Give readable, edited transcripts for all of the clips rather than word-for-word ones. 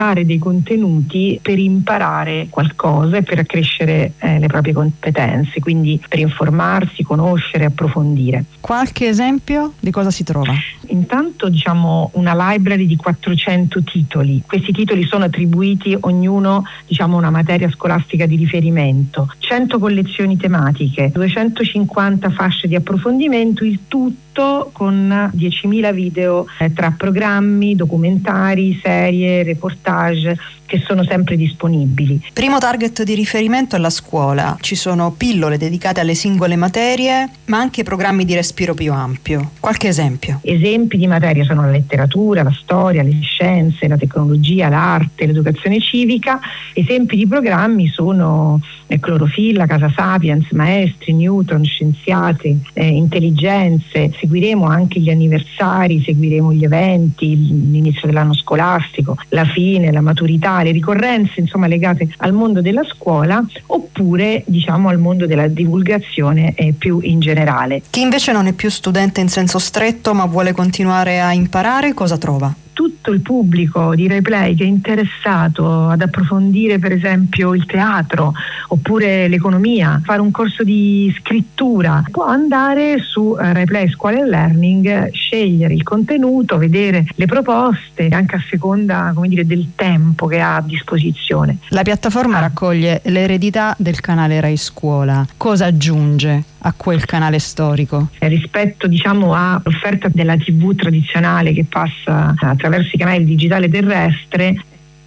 dei contenuti per imparare qualcosa e per accrescere le proprie competenze, quindi per informarsi, conoscere, approfondire. Qualche esempio di cosa si trova? Intanto una library di 400 titoli. Questi titoli sono attribuiti ognuno a una materia scolastica di riferimento, 100 collezioni tematiche, 250 fasce di approfondimento, il tutto con 10.000 video tra programmi, documentari, serie, reportage che sono sempre disponibili. Primo target di riferimento è la scuola. Ci sono pillole dedicate alle singole materie, ma anche programmi di respiro più ampio. Qualche esempio? Esempi di materie sono la letteratura, la storia, le scienze, la tecnologia, l'arte, l'educazione civica. Esempi di programmi sono Clorofilla, Casa Sapiens, Maestri, Newton, Scienziati, Intelligenze. Seguiremo anche gli anniversari, seguiremo gli eventi, l'inizio dell'anno scolastico, la fine, la maturità, le ricorrenze legate al mondo della scuola, oppure al mondo della divulgazione più in generale. Chi invece non è più studente in senso stretto ma vuole continuare a imparare, cosa trova? Tutto il pubblico di RaiPlay che è interessato ad approfondire per esempio il teatro oppure l'economia, fare un corso di scrittura, può andare su RaiPlay Scuola e Learning, scegliere il contenuto, vedere le proposte anche a seconda del tempo che ha a disposizione. La piattaforma raccoglie l'eredità del canale Rai Scuola. Cosa aggiunge a quel canale storico? Rispetto all'offerta della TV tradizionale che passa attraverso i canali digitale terrestre,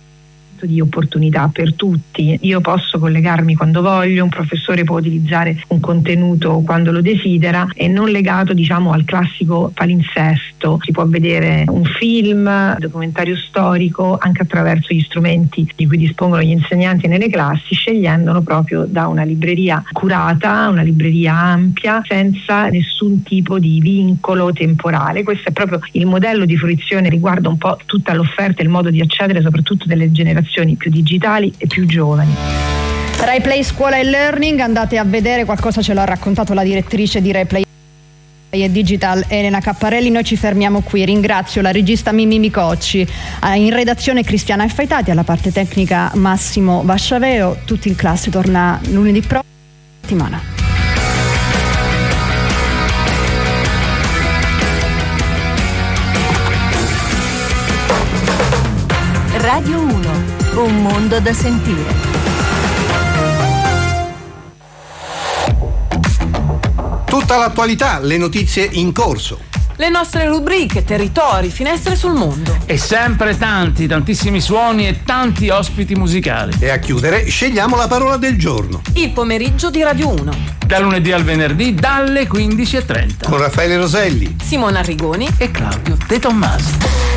di opportunità per tutti. Io posso collegarmi quando voglio, un professore può utilizzare un contenuto quando lo desidera, e non legato al classico palinsesto. Si può vedere un film, documentario storico anche attraverso gli strumenti di cui dispongono gli insegnanti nelle classi, scegliendolo proprio da una libreria curata, una libreria ampia, senza nessun tipo di vincolo temporale. Questo è proprio il modello di fruizione, riguarda un po' tutta l'offerta e il modo di accedere soprattutto delle generazioni più digitali e più giovani. RaiPlay Scuola e Learning, andate a vedere, qualcosa ce l'ha raccontato la direttrice di RaiPlay e Digital, Elena Capparelli. Noi ci fermiamo qui. Ringrazio la regista Mimmi Micocci, in redazione Cristiana Faitati, alla parte tecnica Massimo Vasciaveo. Tutti in classe torna lunedì prossimo settimana. Radio 1, un mondo da sentire. Tutta l'attualità, le notizie in corso. Le nostre rubriche, territori, finestre sul mondo. E sempre tantissimi suoni e tanti ospiti musicali. E a chiudere scegliamo la parola del giorno. Il pomeriggio di Radio 1. Da lunedì al venerdì dalle 15:30. Con Raffaele Roselli, Simona Arrigoni e Claudio De Tommasi.